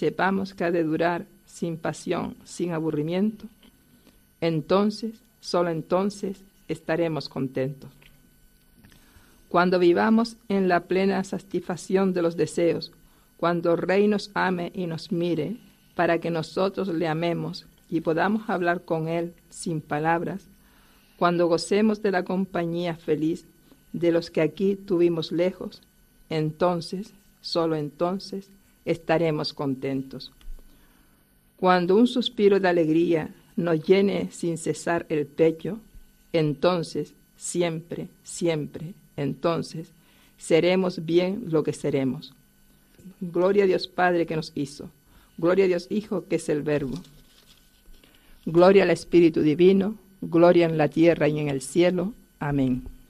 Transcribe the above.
sepamos que ha de durar sin pasión, sin aburrimiento, entonces, solo entonces, estaremos contentos. Cuando vivamos en la plena satisfacción de los deseos, cuando el Rey nos ame y nos mire, para que nosotros le amemos y podamos hablar con Él sin palabras, cuando gocemos de la compañía feliz de los que aquí tuvimos lejos, entonces, solo entonces, estaremos contentos. Cuando un suspiro de alegría nos llene sin cesar el pecho, entonces, siempre, siempre, entonces, seremos bien lo que seremos. Gloria a Dios Padre que nos hizo. Gloria a Dios Hijo que es el Verbo. Gloria al Espíritu Divino. Gloria en la tierra y en el cielo. Amén.